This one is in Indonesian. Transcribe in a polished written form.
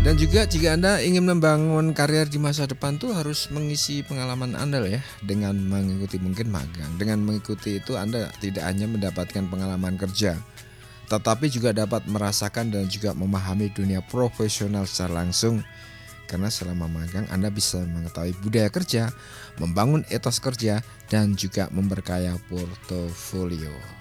Dan juga jika Anda ingin membangun karier di masa depan tuh harus mengisi pengalaman Anda ya, dengan mengikuti mungkin magang. Dengan mengikuti itu Anda tidak hanya mendapatkan pengalaman kerja, tetapi juga dapat merasakan dan juga memahami dunia profesional secara langsung. Karena selama magang Anda bisa mengetahui budaya kerja, membangun etos kerja, dan juga memperkaya portofolio.